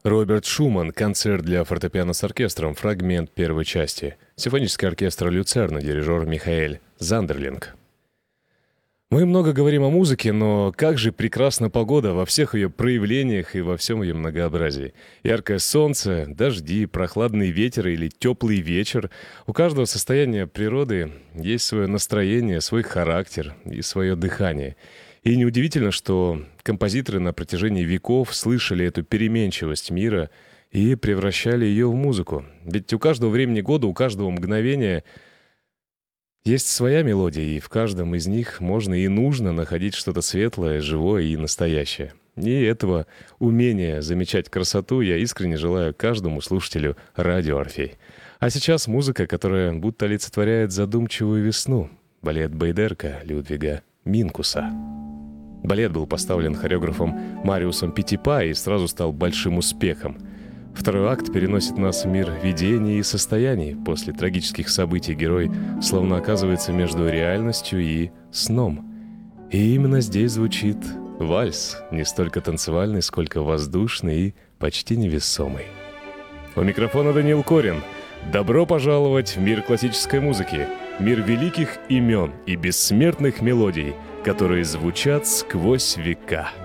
Роберт Шуман. Концерт для фортепиано с оркестром. Фрагмент первой части. Симфонический оркестр «Люцерна». Дирижер Михаэль Зандерлинг. Мы много говорим о музыке, но как же прекрасна погода во всех ее проявлениях и во всем ее многообразии. Яркое солнце, дожди, прохладный ветер или теплый вечер. У каждого состояния природы есть свое настроение, свой характер и свое дыхание. И неудивительно, что композиторы на протяжении веков слышали эту переменчивость мира и превращали ее в музыку. Ведь у каждого времени года, у каждого мгновения есть своя мелодия, и в каждом из них можно и нужно находить что-то светлое, живое и настоящее. И этого умения замечать красоту я искренне желаю каждому слушателю радио «Орфей». А сейчас музыка, которая будто олицетворяет задумчивую весну. Балет «Бейдерка» Людвига Минкуса. Балет был поставлен хореографом Мариусом Петипа и сразу стал большим успехом. Второй акт переносит нас в мир видений и состояний. После трагических событий герой словно оказывается между реальностью и сном. И именно здесь звучит вальс, не столько танцевальный, сколько воздушный и почти невесомый. У микрофона Даниил Корин. Добро пожаловать в мир классической музыки, мир великих имен и бессмертных мелодий, которые звучат сквозь века.